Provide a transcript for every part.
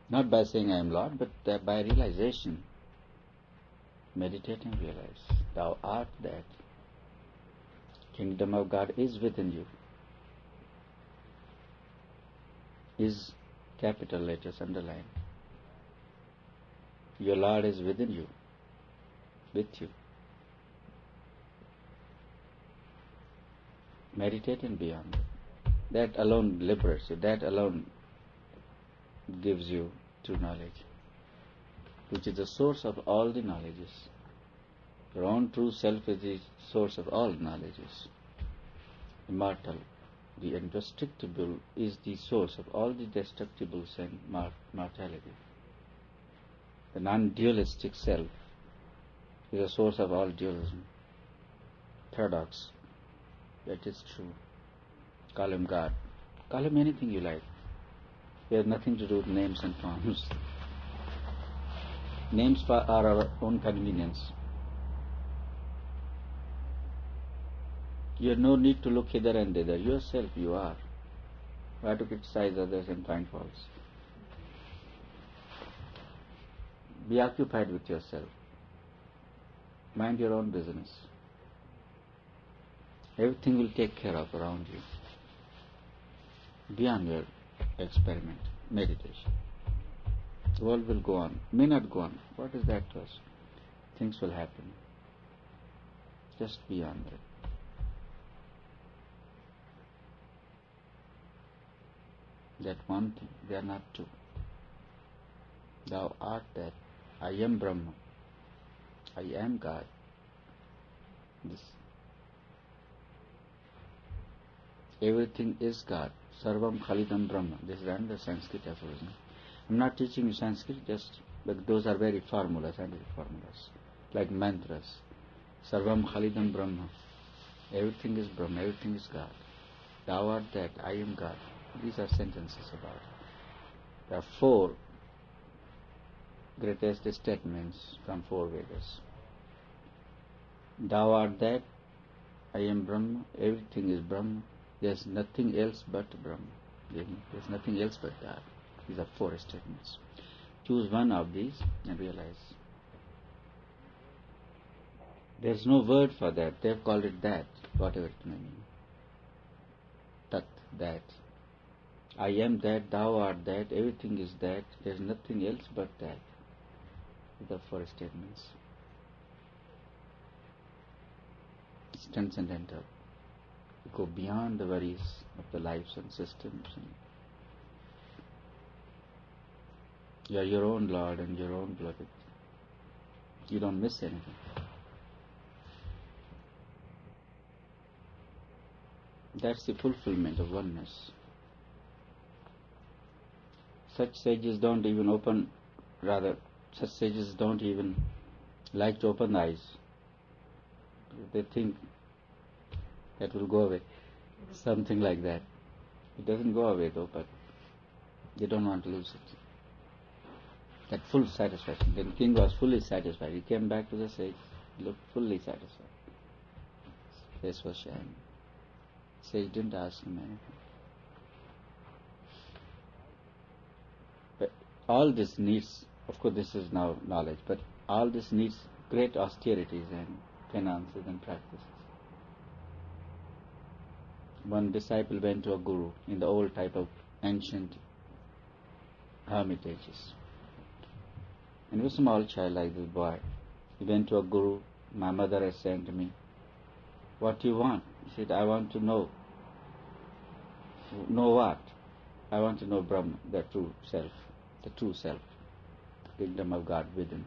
Not by saying I am Lord, but by realization. Meditate and realize, thou art that. Kingdom of God is within you. Is capital letters underlined. Your Lord is within you, with you. Meditate and beyond. That alone liberates you. That alone gives you true knowledge, which is the source of all the knowledges. Your own true self is the source of all knowledges. Immortal, the indestructible, is the source of all the destructibles and mortality. The non-dualistic self is the source of all dualism. Paradox. That is true. Call him God. Call him anything you like. It has nothing to do with names and forms. Names are our own convenience. You have no need to look hither and thither. Yourself you are. Why to criticize others and find faults? Be occupied with yourself. Mind your own business. Everything will take care of around you. Beyond your experiment, meditation. The world will go on. May not go on. What is that to us? Things will happen. Just beyond that. That one thing, they are not two. Thou art that. I am Brahma. I am God. This. Everything is God. Sarvam Khalidam Brahma. This is another Sanskrit aphorism. I'm not teaching you Sanskrit, but those are very formulas, scientific formulas, like mantras. Sarvam Khalidam Brahma. Everything is Brahma, everything is God. Thou art that, I am God. These are sentences about it. There are 4 greatest statements from 4 Vedas. Thou art that, I am Brahma, everything is Brahma, there's nothing else but Brahma. There's nothing else but God. These are 4 statements. Choose one of these and realize. There's no word for that. They've called it that, whatever it may mean. Tat, that. I am that, thou art that, everything is that, there's nothing else but that. These are 4 statements. It's transcendental. You go beyond the worries of the lives and systems. You are your own Lord and your own beloved. You don't miss anything. That's the fulfillment of oneness. Such sages don't even like to open the eyes. They think that will go away. Something like that. It doesn't go away though, but they don't want to lose it. That full satisfaction. Then king was fully satisfied. He came back to the sage, looked fully satisfied. His face was shining. Sage didn't ask him anything. But all this needs, of course this is now knowledge, but all this needs great austerities and penances and practices. One disciple went to a guru in the old type of ancient hermitages. And he was a small child like this boy. He went to a guru. My mother has sent me. What do you want? He said, I want to know. Know what? I want to know Brahma, the true self, the kingdom of God within.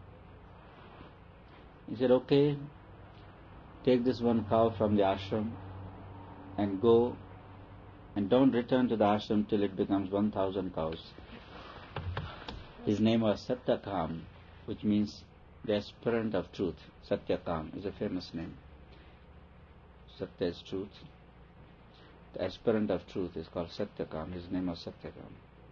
He said, okay, take this one cow from the ashram and go and don't return to the ashram till it becomes 1,000 cows. His name was Satyakam, which means the aspirant of truth. Satyakam is a famous name. Satya is truth. The aspirant of truth is called Satyakam. His name was Satyakam.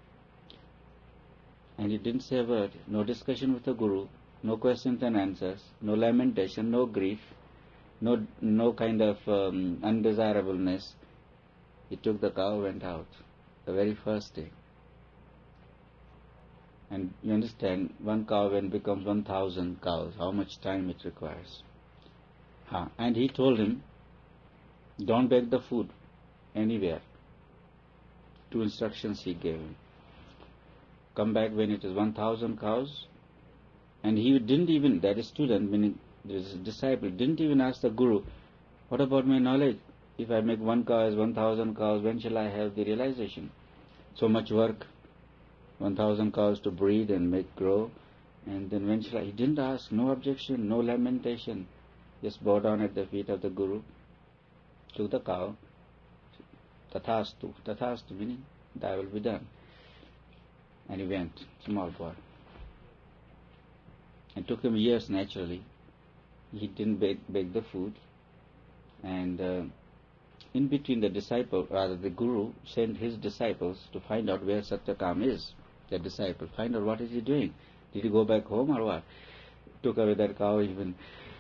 And he didn't say a word. No discussion with the guru, no questions and answers, no lamentation, no grief, no kind of undesirableness. He took the cow, went out the very first day. And you understand, one cow when becomes 1,000 cows, how much time it requires. And he told him, don't beg the food anywhere. 2 instructions he gave him. Come back when it is 1,000 cows. And he didn't even, that student, meaning this disciple, didn't even ask the Guru, what about my knowledge? If I make 1 cow as 1,000 cows, when shall I have the realization? So much work, 1,000 cows to breed and make grow, and then when shall I? He didn't ask, no objection, no lamentation, just bow down at the feet of the Guru, took the cow, tathastu meaning, thy will be done. And he went, small boy. It took him years naturally. He didn't bake the food, and in between the Guru sent his disciples to find out where Satyakam is. The disciple, find out what is he doing. Did he go back home or what? Took away that cow even.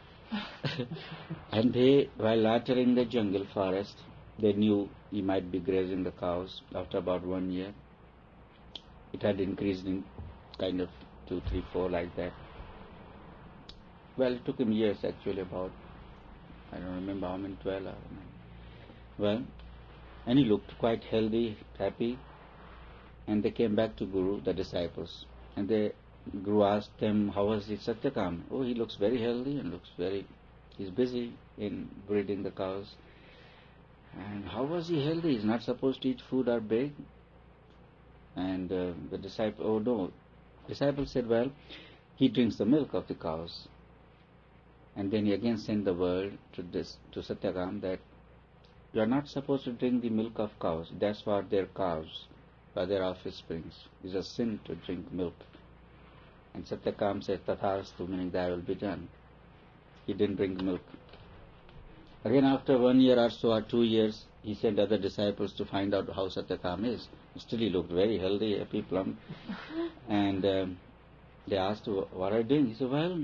And they, while loitering the jungle forest, they knew he might be grazing the cows. After about 1 year, it had increased in kind of 2, 3, 4 like that. Well, it took him years actually, about, I don't remember how many, 12 or 9. Well, and he looked quite healthy, happy, and they came back to Guru, the disciples, and Guru asked them, how was it Satyakam? Oh, he looks very healthy and he's busy in breeding the cows. And how was he healthy? He's not supposed to eat food or bake. And the disciple, oh no. Disciple said, well, he drinks the milk of the cows. And then he again sent the word to Satyakam that you are not supposed to drink the milk of cows. That's for their calves, for their offsprings. It's a sin to drink milk. And Satyakam said, Tathastu, meaning thy will be done. He didn't drink milk. Again, after 1 year or so, or 2 years, he sent other disciples to find out how Satyakam is. Still he looked very healthy, happy, plump. And they asked, what are you doing? He said, well,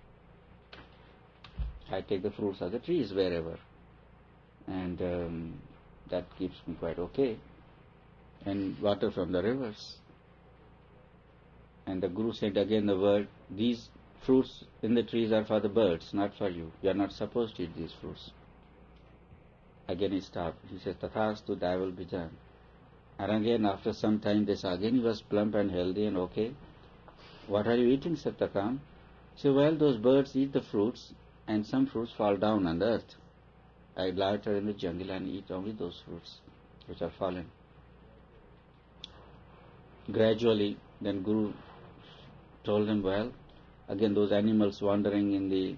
I take the fruits of the trees wherever. And that keeps me quite okay. And water from the rivers. And the Guru said again the word, these fruits in the trees are for the birds, not for you. You are not supposed to eat these fruits. Again he stopped. He said, Tathastu, thy will be done. And again after some time they saw again he was plump and healthy and okay. What are you eating, Satyakam? He said, well, those birds eat the fruits and some fruits fall down on the earth. I loiter in the jungle and eat only those fruits which are fallen. Gradually, then Guru told him, well, again those animals wandering in the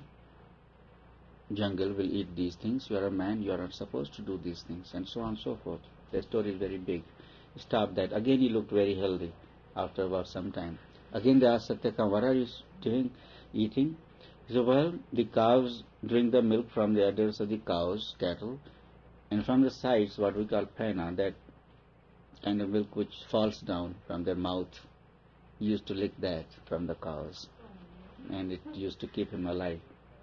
jungle will eat these things. You are a man, you are not supposed to do these things, and so on and so forth. The story is very big. Stop that. Again he looked very healthy after about some time. Again they asked Satyakam, what are you doing, eating? He said, well, the cows drink the milk from the udders of the cows, cattle, and from the sides, what we call pena, that kind of milk which falls down from their mouth. He used to lick that from the cows, and it used to keep him alive.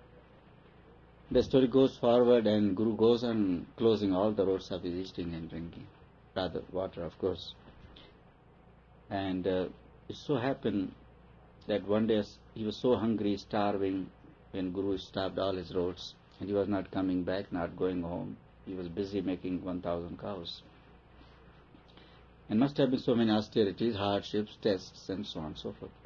The story goes forward, and Guru goes on closing all the roads of his eating and drinking, rather water, of course. And it so happened that one day he was so hungry, starving, when Guru stopped all his roads, and he was not coming back, not going home. He was busy making 1,000 cows. And must have been so many austerities, hardships, tests, and so on and so forth.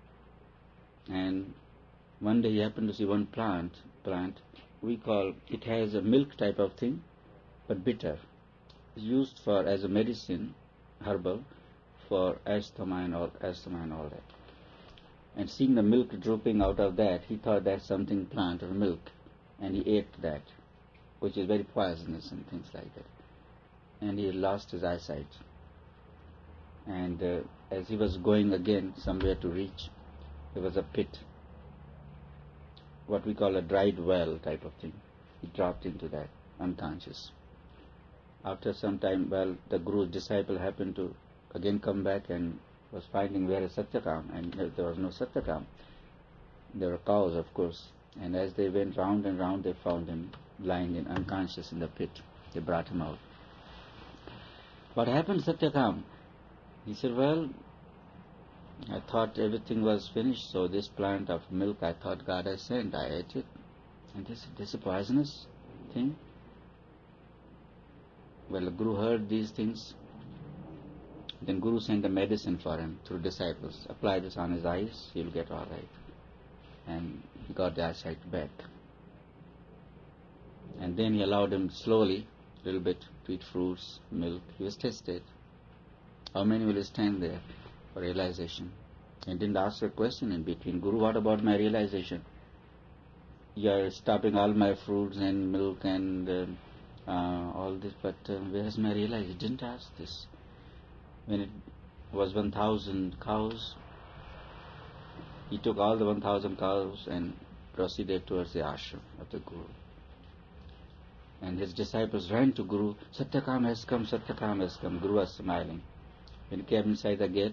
And one day he happened to see one plant, we call, it has a milk type of thing, but bitter. It's used as a medicine, herbal, for asthma and all that. And seeing the milk drooping out of that, he thought that's something plant or milk, and he ate that, which is very poisonous and things like that. And he lost his eyesight. And as he was going again somewhere to reach, there was a pit, what we call a dried well type of thing. He dropped into that, unconscious. After some time, well, the Guru's disciple happened to again come back and was finding where is Satyakam, and there was no Satyakam. There were cows, of course, and as they went round and round, they found him lying in unconscious in the pit. They brought him out. What happened, Satyakam? He said, well, I thought everything was finished, so this plant of milk I thought God had sent, I ate it. And this is a poisonous thing. Well, the Guru heard these things. Then Guru sent a medicine for him through disciples. Apply this on his eyes, he'll get all right. And he got the eyesight back. And then he allowed him slowly, a little bit, to eat fruits, milk. He was tested. How many will stand there for realization? And didn't ask a question in between. Guru, what about my realization? You are stopping all my fruits and milk and all this, but where is my realization? He didn't ask this. When it was 1,000 cows, he took all the 1,000 cows and proceeded towards the ashram of the Guru. And his disciples ran to Guru. Satyakam has come, Satyakam has come. Guru was smiling. When he came inside the gate,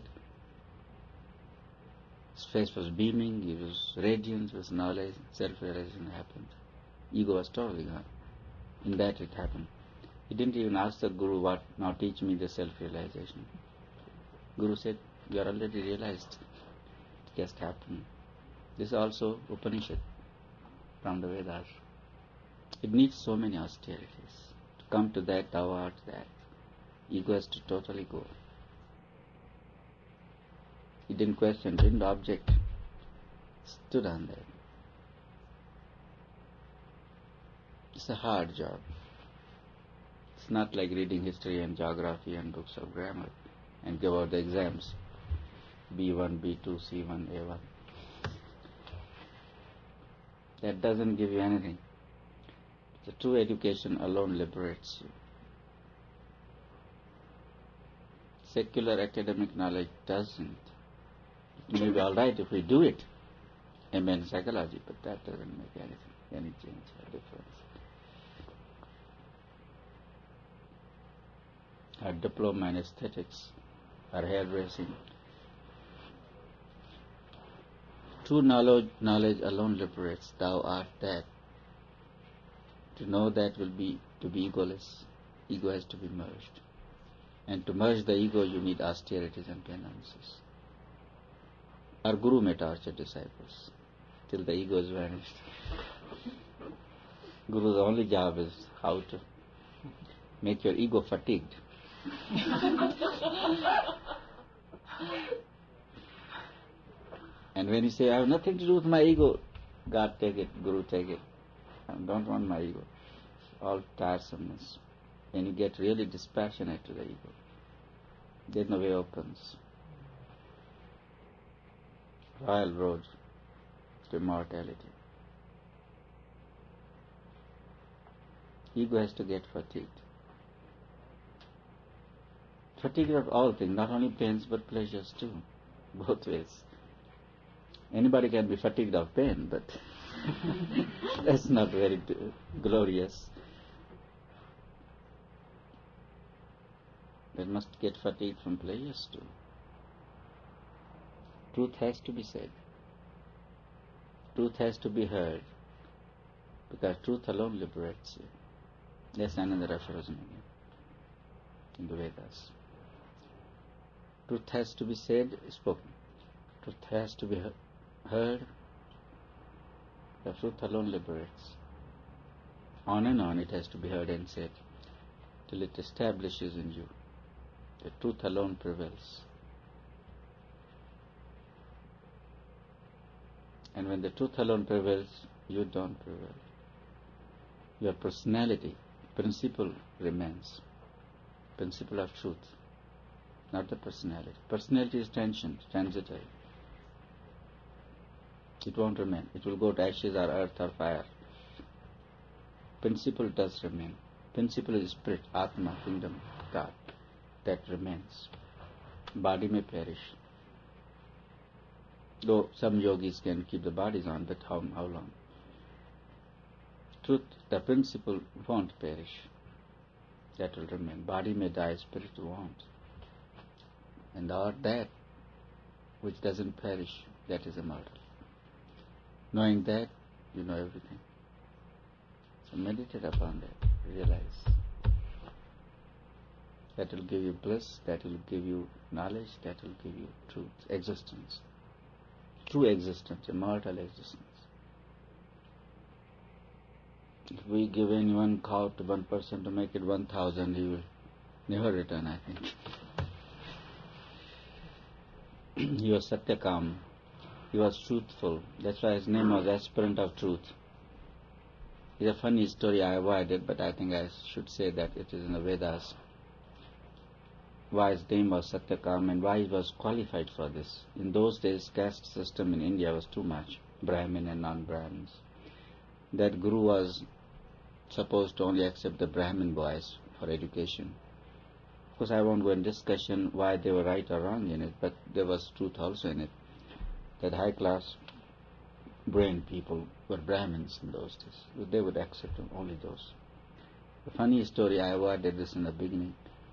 his face was beaming, he was radiant with knowledge, self-realization happened. Ego was totally gone. In that it happened. He didn't even ask the Guru, what, now teach me the self-realization. Guru said, you are already realized. It just happened. This is also Upanishad from the Vedas. It needs so many austerities. To come to that, thou art that. Ego has to totally go. He didn't question, didn't object. Stood on that. It's a hard job. It's not like reading history and geography and books of grammar and give out the exams. B1, B2, C1, A1. That doesn't give you anything. The true education alone liberates you. Secular academic knowledge doesn't. It may be all right if we do it, MA in psychology, but that doesn't make any change or difference. Our diploma in aesthetics, our hairdressing. True knowledge alone liberates. Thou art that. To know that will be to be egoless. Ego has to be merged. And to merge the ego, you need austerities and penances. Our Guru may torture disciples till the ego is vanished. Guru's only job is how to make your ego fatigued. And when you say, I have nothing to do with my ego, God take it, Guru take it. I don't want my ego. All tiresomeness. When you get really dispassionate to the ego, then the way opens. Royal road to immortality. Ego has to get fatigued. Fatigued of all things, not only pains but pleasures too, both ways. Anybody can be fatigued of pain, but that's not very glorious. They must get fatigued from pleasures too. Truth has to be said. Truth has to be heard, because truth alone liberates you. That's another aphorism in the Vedas. Truth has to be said, spoken. Truth has to be heard. The truth alone liberates. On and on it has to be heard and said, till it establishes in you. The truth alone prevails. And when the truth alone prevails, you don't prevail. Your personality, principle remains. Principle of truth, not the personality. Personality is transitory. It won't remain. It will go to ashes or earth or fire. Principle does remain. Principle is spirit, Atma, kingdom, God. That remains. Body may perish. Though some yogis can keep the bodies on, but how long? Truth, the principle won't perish. That will remain. Body may die, spirit won't. And that which doesn't perish, that is immortal. Knowing that, you know everything. So meditate upon that. Realize. That will give you bliss, that will give you knowledge that will give you truth, existence, true existence, immortal existence. If we give any one cow to one person to make it 1,000, he will never return, I think. He was Satyakam. He was truthful. That's why his name was Aspirant of Truth. It's a funny story I avoided, but I think I should say that it is in the Vedas. Why his name was Satyakam and why he was qualified for this. In those days, caste system in India was too much, Brahmin and non-Brahmins. That guru was supposed to only accept the Brahmin boys for education. Of course, I won't go in discussion why they were right or wrong in it, but there was truth also in it. That high-class brain people were Brahmins in those days. They would accept only those. The funny story, I avoided this in the beginning.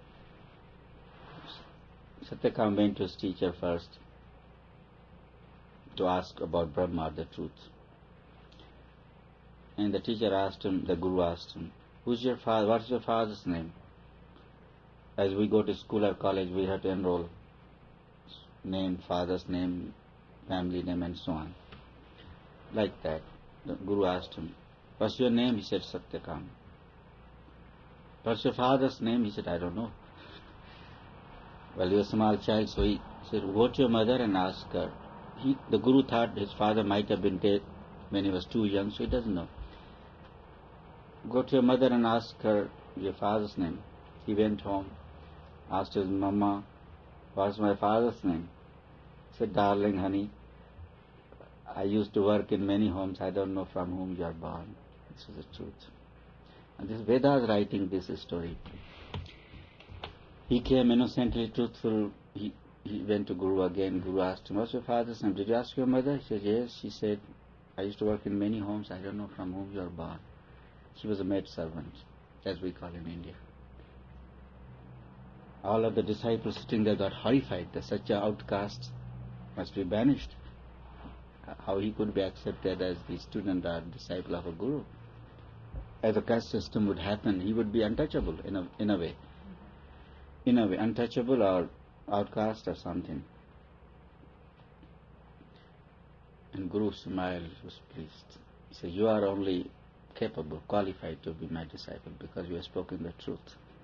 Satyakam went to his teacher first to ask about Brahma, the truth. And the teacher asked him, the guru asked him, who's your father? What's your father's name? As we go to school or college, we have to enroll name, father's name, family name, and so on. Like that. The guru asked him, what's your name? He said, Satyakam. What's your father's name? He said, I don't know. Well, he was a small child, so he said, go to your mother and ask her. The guru thought his father might have been dead when he was too young, so he doesn't know. Go to your mother and ask her your father's name. He went home, asked his mama, what's my father's name? He said, darling, honey, I used to work in many homes. I don't know from whom you are born. This is the truth. And this Vedas writing this story. He came innocently truthful. He went to Guru again. Guru asked him, what's your father's name? Did you ask your mother? He said, yes. She said, I used to work in many homes. I don't know from whom you are born. She was a maid servant, as we call in India. All of the disciples sitting there got horrified that such an outcast must be banished. How he could be accepted as the student or disciple of a guru? As a caste system would happen, he would be untouchable in a way. In a way, untouchable or outcast or something. And Guru smiled, was pleased. He said, you are only capable, qualified to be my disciple because you have spoken the truth.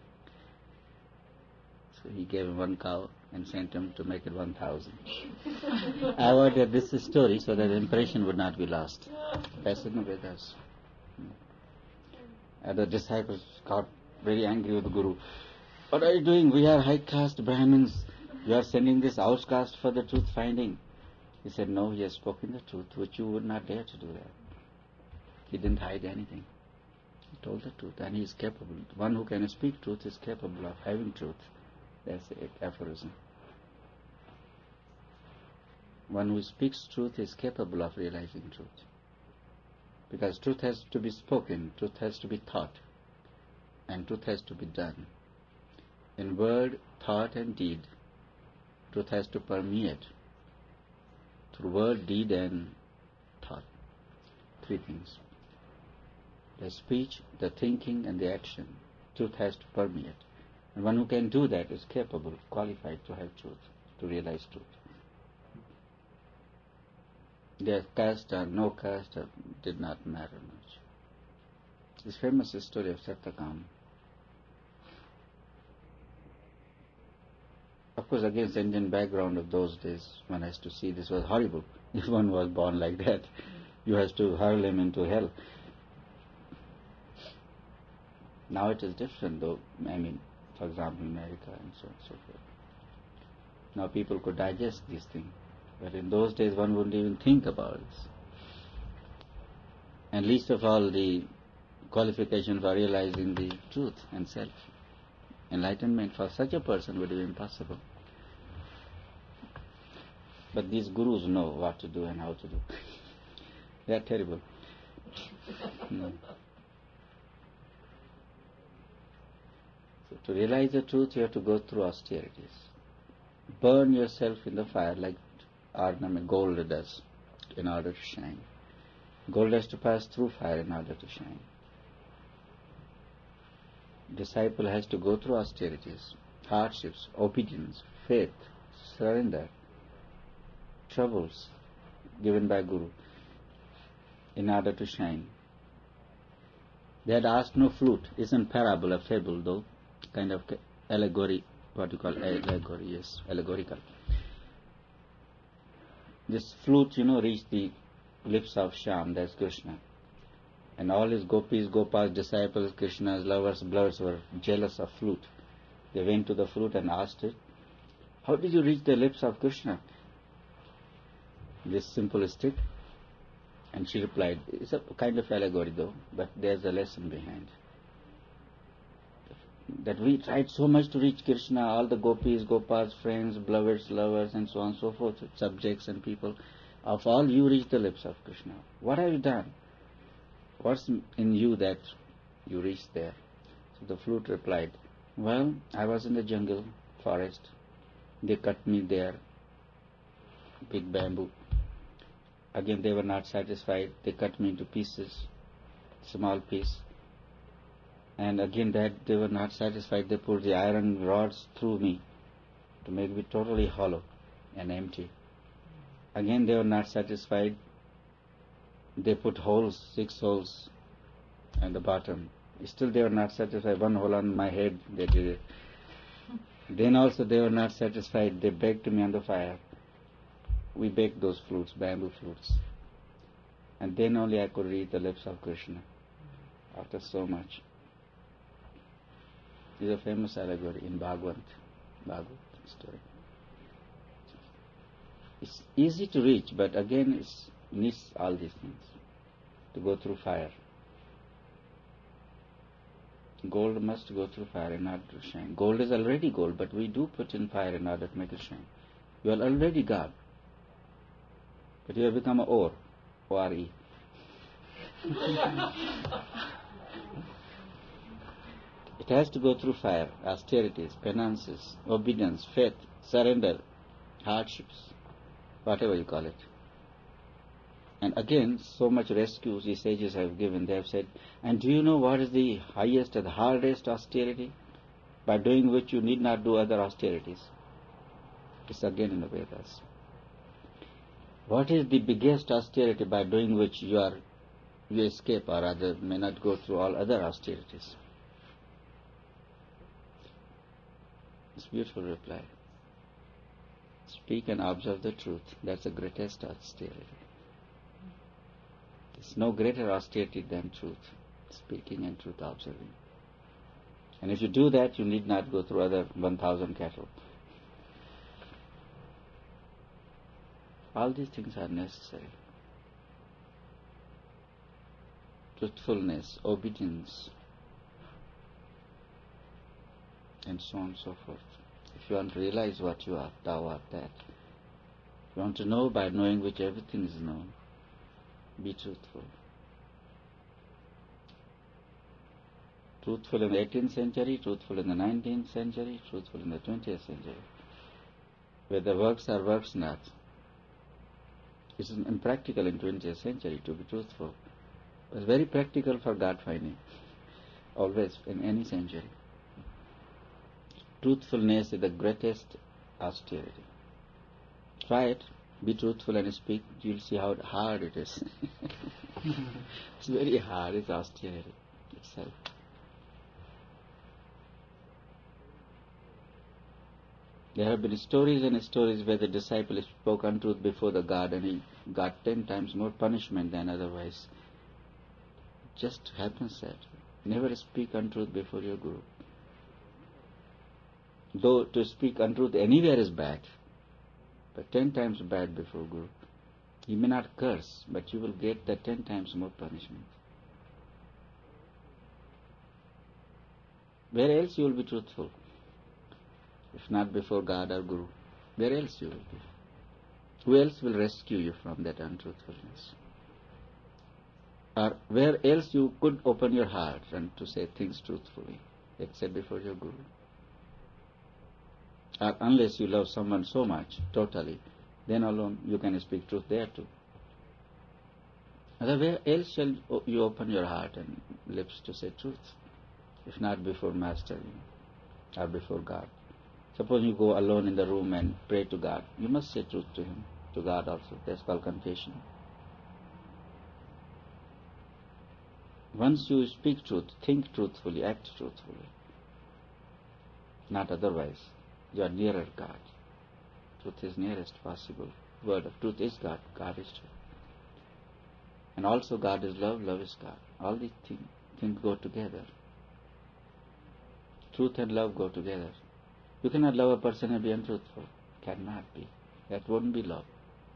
So he gave him one cow and sent him to make it 1,000. I avoided this story so that the impression would not be lost. That's in the Vedas. And the disciples got very angry with the Guru. What are you doing? We are high caste Brahmins. You are sending this outcast for the truth finding. He said, no, he has spoken the truth, which you would not dare to do that. He didn't hide anything. He told the truth, and he is capable. One who can speak truth is capable of having truth. That's the aphorism. One who speaks truth is capable of realizing truth. Because truth has to be spoken, truth has to be thought, and truth has to be done. In word, thought, and deed, truth has to permeate through word, deed, and thought. Three things. The speech, the thinking, and the action. Truth has to permeate. And one who can do that is capable, qualified to have truth, to realize truth. Their caste or no caste did not matter much. This famous story of Satyakam. Of course, against the Indian background of those days, one has to see this was horrible. If one was born like that, you have to hurl him into hell. Now it is different, though. I mean, for example, America and so on and so forth. Now people could digest these things. But in those days, one wouldn't even think about this. And least of all, the qualification for realizing the truth and self. Enlightenment for such a person would be impossible. But these gurus know what to do and how to do. They are terrible. No. So to realize the truth, you have to go through austerities. Burn yourself in the fire like ornament, gold does, in order to shine. Gold has to pass through fire in order to shine. Disciple has to go through austerities, hardships, obedience, faith, surrender, troubles given by Guru in order to shine. They had asked no flute. Isn't parable a fable though? Kind of allegory, what you call allegory, yes, allegorical. This flute, reached the lips of Shyam, that's Krishna. And all his gopis, gopas, disciples, Krishna's lovers, blurs were jealous of flute. They went to the flute and asked it, how did you reach the lips of Krishna? This simple stick. And she replied, it's a kind of allegory though, but there's a lesson behind. That we tried so much to reach Krishna, all the gopis, gopas, friends, beloveds, lovers, and so on and so forth, subjects and people. Of all, you reached the lips of Krishna. What have you done? What's in you that you reached there? So the flute replied, well, I was in the jungle, forest. They cut me there, big bamboo. Again, they were not satisfied. They cut me into pieces, small piece. And again, that they were not satisfied. They put the iron rods through me to make me totally hollow and empty. Again, they were not satisfied. They put holes, 6 holes at the bottom. Still, they were not satisfied. 1 hole on my head, they did it. Then also, they were not satisfied. They baked me on the fire. We baked those flutes, bamboo flutes. And then only I could read the lips of Krishna after so much. It's a famous allegory in Bhagavad story. It's easy to reach, but again it needs all these things to go through fire. Gold must go through fire in order to shine. Gold is already gold, but we do put in fire in order to make it shine. You are already God. But you have become an ore, O-R-E. It has to go through fire, austerities, penances, obedience, faith, surrender, hardships, whatever you call it. And again, so much rescue the sages have given. They have said, and do you know what is the highest and the hardest austerity? By doing which you need not do other austerities. It's again in the Vedas. What is the biggest austerity by doing which you escape, or rather may not go through all other austerities? It's a beautiful reply. Speak and observe the truth. That's the greatest austerity. There's no greater austerity than truth, speaking and truth observing. And if you do that, you need not go through other 1,000 cattle. All these things are necessary. Truthfulness, obedience, and so on and so forth. If you want to realize what you are, thou art that. If you want to know by knowing which everything is known, be truthful. Truthful in the 18th century, truthful in the 19th century, truthful in the 20th century. Where the works are works not. It is impractical in 20th century to be truthful. It's very practical for God finding, always in any century. Truthfulness is the greatest austerity. Try it, be truthful and speak, you'll see how hard it is. It's very hard, it's austerity itself. There have been stories and stories where the disciple spoke untruth before the God and he got 10 times more punishment than otherwise. It just happens that. Never speak untruth before your Guru. Though to speak untruth anywhere is bad, but 10 times bad before Guru. He may not curse, but you will get the 10 times more punishment. Where else you will be truthful? If not before God or Guru, where else you will be? Who else will rescue you from that untruthfulness? Or where else you could open your heart and to say things truthfully, except before your Guru? Or unless you love someone so much, totally, then alone you can speak truth there too. Other where else shall you open your heart and lips to say truth, if not before Master or before God? Suppose you go alone in the room and pray to God. You must say truth to Him, to God also. That's called confession. Once you speak truth, think truthfully, act truthfully. Not otherwise. You are nearer God. Truth is nearest possible. Word of truth is God. God is truth. And also God is love, love is God. All these things go together. Truth and love go together. You cannot love a person and be untruthful. Cannot be. That wouldn't be love.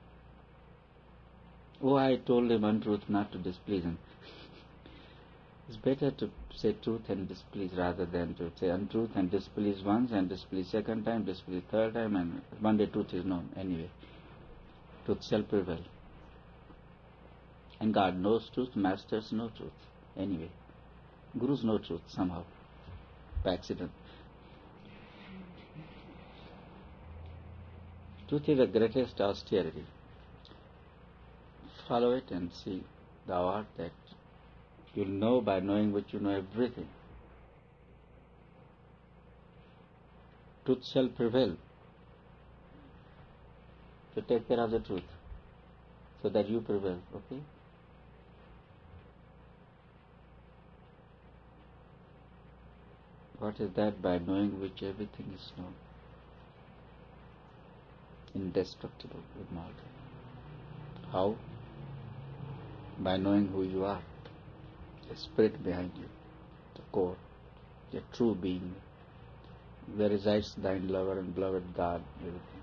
Oh, I told him untruth not to displease him. It's better to say truth and displease rather than to say untruth and displease once and displease second time, displease third time, and one day truth is known anyway. Truth shall prevail. And God knows truth, masters know truth anyway. Gurus know truth somehow, by accident. Truth is the greatest austerity. Follow it and see thou art that. You'll know by knowing which you know everything. Truth shall prevail. So take care of the truth so that you prevail, okay? What is that? By knowing which everything is known. Indestructible, immortal. How? By knowing who you are. The spirit behind you, the core, the true being, where resides thine lover and beloved God, everything.